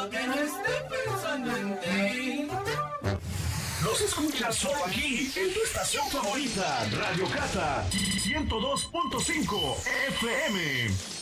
que no esté pensando en ti. Nos escuchas solo aquí, en tu estación favorita, Radio Cata 102.5 FM.